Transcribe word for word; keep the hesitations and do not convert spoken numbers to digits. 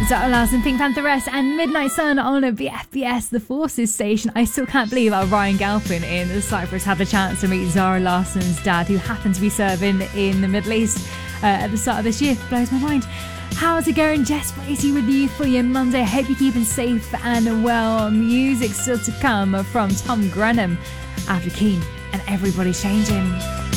Zara Larsson, Pink Pantheress and Midnight Sun on a B F B S, the Forces station. I still can't believe our Ryan Galpin in Cyprus had the chance to meet Zara Larsson's dad, who happened to be serving in the Middle East uh, at the start of this year. Blows my mind. How's it going? Jess Bracey with you for your Monday. I hope you're keeping safe and well. Music still to come from Tom Grenham after Keen and Everybody's Changing.